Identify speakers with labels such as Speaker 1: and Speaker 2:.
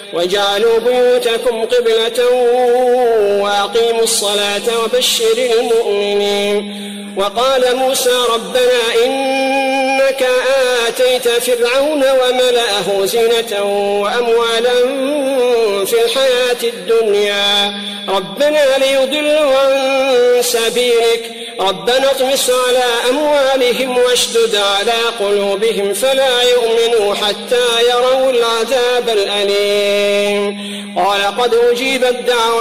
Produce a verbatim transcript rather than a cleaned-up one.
Speaker 1: وجعلوا بيوتكم قبلة وأقيموا الصلاة وبشر المؤمنين. وقال موسى ربنا إنك آتيت فرعون وملأه زينة وأموالا في الحياة الدنيا ربنا ليضلوا عن سبيلك ربنا اطمس على أموالهم واشدد على قلوبهم فلا يؤمنوا حتى يروا العذاب الأليم. قال قد أجيبت دعوة